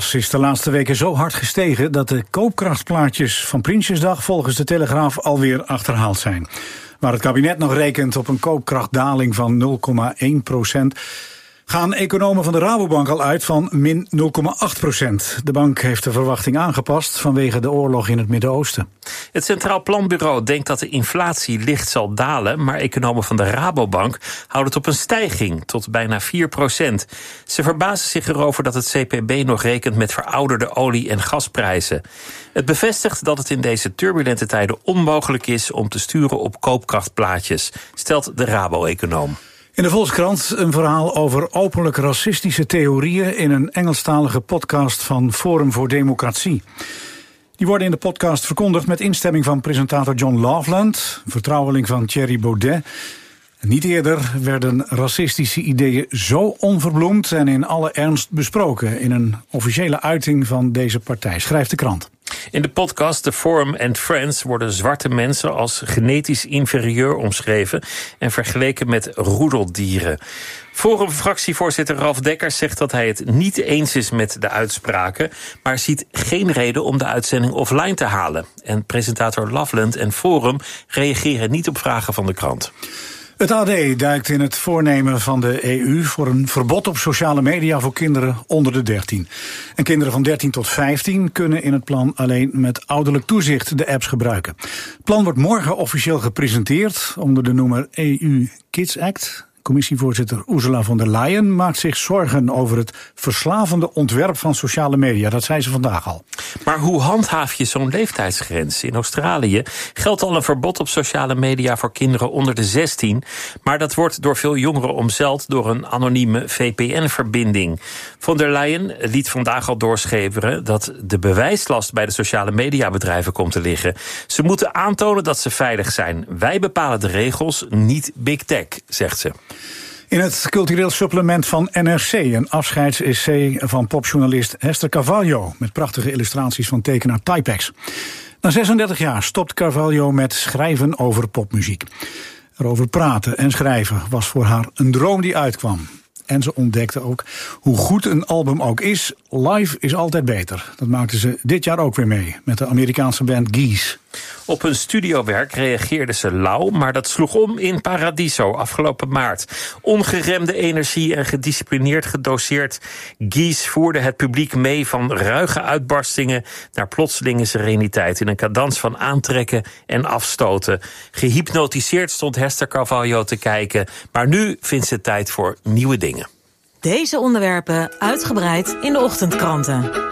gas is de laatste weken zo hard gestegen dat de koopkrachtplaatjes van Prinsjesdag volgens de Telegraaf alweer achterhaald zijn. Waar het kabinet nog rekent op een koopkrachtdaling van 0,1%, gaan economen van de Rabobank al uit van min 0,8%. De bank heeft de verwachting aangepast vanwege de oorlog in het Midden-Oosten. Het Centraal Planbureau denkt dat de inflatie licht zal dalen, maar economen van de Rabobank houden het op een stijging tot bijna 4%. Ze verbazen zich erover dat het CPB nog rekent met verouderde olie- en gasprijzen. Het bevestigt dat het in deze turbulente tijden onmogelijk is om te sturen op koopkrachtplaatjes, stelt de Rabo-econoom. In de Volkskrant een verhaal over openlijk racistische theorieën in een Engelstalige podcast van Forum voor Democratie. Die worden in de podcast verkondigd met instemming van presentator John Loveland, vertrouweling van Thierry Baudet. Niet eerder werden racistische ideeën zo onverbloemd en in alle ernst besproken in een officiële uiting van deze partij, schrijft de krant. In de podcast The Forum and Friends worden zwarte mensen als genetisch inferieur omschreven en vergeleken met roedeldieren. Forum-fractievoorzitter Ralf Dekkers zegt dat hij het niet eens is met de uitspraken, maar ziet geen reden om de uitzending offline te halen. En presentator Loveland en Forum reageren niet op vragen van de krant. Het AD duikt in het voornemen van de EU voor een verbod op sociale media voor kinderen onder de 13. En kinderen van 13 tot 15 kunnen in het plan alleen met ouderlijk toezicht de apps gebruiken. Het plan wordt morgen officieel gepresenteerd onder de noemer EU Kids Act. Commissievoorzitter Ursula von der Leyen maakt zich zorgen over het verslavende ontwerp van sociale media. Dat zei ze vandaag al. Maar hoe handhaaf je zo'n leeftijdsgrens? In Australië geldt al een verbod op sociale media voor kinderen onder de 16. Maar dat wordt door veel jongeren omzeild door een anonieme VPN-verbinding. Von der Leyen liet vandaag al doorschemeren dat de bewijslast bij de sociale mediabedrijven komt te liggen. Ze moeten aantonen dat ze veilig zijn. Wij bepalen de regels, niet Big Tech, zegt ze. In het cultureel supplement van NRC een afscheidsessay van popjournalist Hester Carvalho met prachtige illustraties van tekenaar Typex. Na 36 jaar stopt Carvalho met schrijven over popmuziek. Erover praten en schrijven was voor haar een droom die uitkwam. En ze ontdekte ook hoe goed een album ook is, live is altijd beter. Dat maakte ze dit jaar ook weer mee met de Amerikaanse band Geese. Op hun studiowerk reageerde ze lauw, maar dat sloeg om in Paradiso afgelopen maart. Ongeremde energie en gedisciplineerd gedoseerd. Geese voerde het publiek mee van ruige uitbarstingen naar plotselinge sereniteit in een cadans van aantrekken en afstoten. Gehypnotiseerd stond Hester Carvalho te kijken, maar nu vindt ze tijd voor nieuwe dingen. Deze onderwerpen uitgebreid in de ochtendkranten.